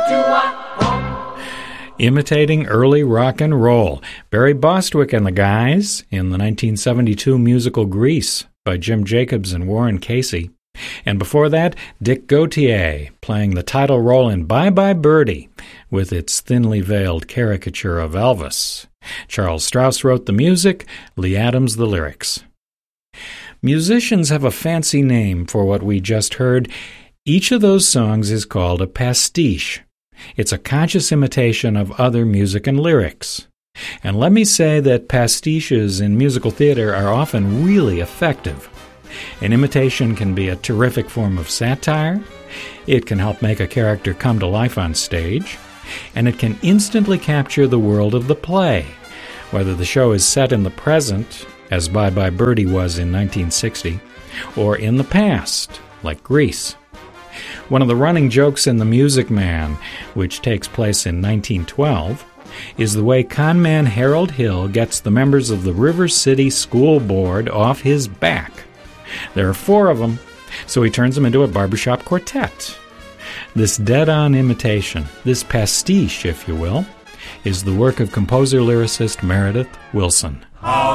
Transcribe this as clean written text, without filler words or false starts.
Imitating early rock and roll, Barry Bostwick and the Guys in the 1972 musical Grease by Jim Jacobs and Warren Casey. And before that, Dick Gautier playing the title role in Bye Bye Birdie with its thinly veiled caricature of Elvis. Charles Strauss wrote the music, Lee Adams the lyrics. Musicians have a fancy name for what we just heard. Each of those songs is called a pastiche. It's a conscious imitation of other music and lyrics. And let me say that pastiches in musical theater are often really effective. An imitation can be a terrific form of satire, it can help make a character come to life on stage, and it can instantly capture the world of the play, whether the show is set in the present, as Bye Bye Birdie was in 1960, or in the past, like Grease. One of the running jokes in The Music Man, which takes place in 1912, is the way conman Harold Hill gets the members of the River City School Board off his back. There are 4 of them, so he turns them into a barbershop quartet. This dead-on imitation, this pastiche, if you will, is the work of composer-lyricist Meredith Willson.